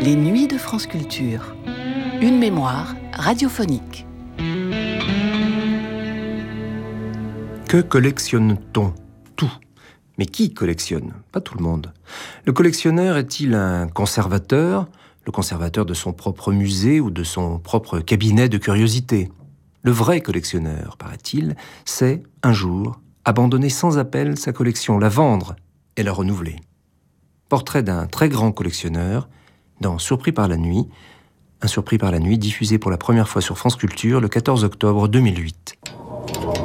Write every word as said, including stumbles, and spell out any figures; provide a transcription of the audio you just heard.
Les nuits de France Culture. Une mémoire radiophonique. Que collectionne-t-on ? Tout. Mais qui collectionne ? Pas tout le monde. Le collectionneur est-il un conservateur ? Le conservateur de son propre musée ou de son propre cabinet de curiosités ? Le vrai collectionneur, paraît-il, c'est, un jour, abandonner sans appel sa collection, la vendre et la renouveler. Portrait d'un très grand collectionneur dans Surpris par la nuit, un Surpris par la nuit diffusé pour la première fois sur France Culture le quatorze octobre deux mille huit.